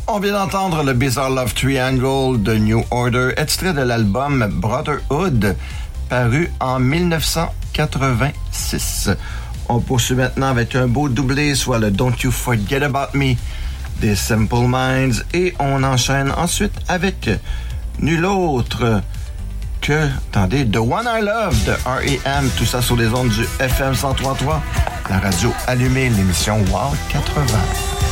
On vient d'entendre le Bizarre Love Triangle de New Order, extrait de l'album Brotherhood, paru en 1986. On poursuit maintenant avec un beau doublé, soit le Don't You Forget About Me des Simple Minds, et on enchaîne ensuite avec nul autre que, attendez, The One I Love de R.E.M., tout ça sur les ondes du FM 103.3, la radio allumée, l'émission Wow 80.